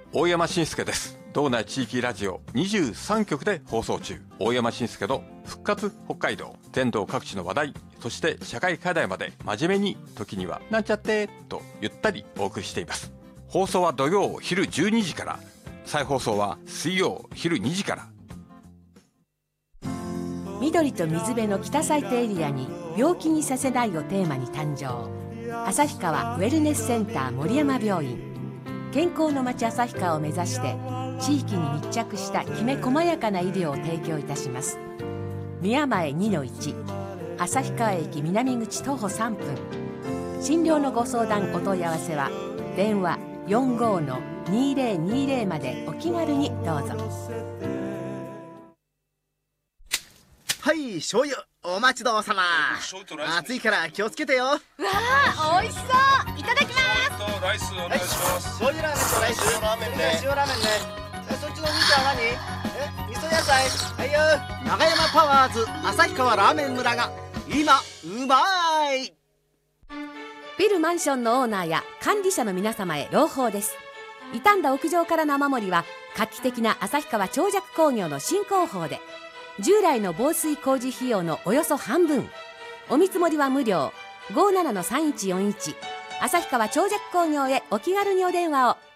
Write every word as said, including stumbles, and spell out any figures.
大山伸介です。道内地域ラジオにじゅうさんきょくで放送中、大山伸介の復活北海道。全道各地の話題、そして社会課題まで真面目に、時にはなんちゃってとゆったりお送りしています。放送は土曜昼じゅうにじから、再放送は水曜昼にじから。 緑と水辺の北最低エリアに病気にさせないをテーマに誕生、旭川ウェルネスセンター森山病院。健康の街旭川を目指して地域に密着したきめ細やかな医療を提供いたします。宮前 にのいち、 旭川駅南口徒歩さんぷん。診療のご相談お問い合わせは電話 よんごーのにーぜろにーぜろ までお気軽にどうぞ。 はい、醤油お待ちどうさま。暑いから気をつけてよ。わあ、美味しそう。いただきます。 ライスお願いします。醤油ラーメンとライス。塩ラーメンね。塩ラーメンね。え、そっちの兄ちゃんは何？え、味噌野菜。はいよ。長山パワーズ旭川ラーメン村が今うまい。 ビルマンションのオーナーや管理者の皆様へ朗報です。傷んだ屋上からの雨漏りは画期的な旭川長尺工業の新工法で、従来の防水工事費用のおよそ半分。お見積もりは無料。 ごーななのさんいちよんいち、 旭川長尺工業へお気軽にお電話を。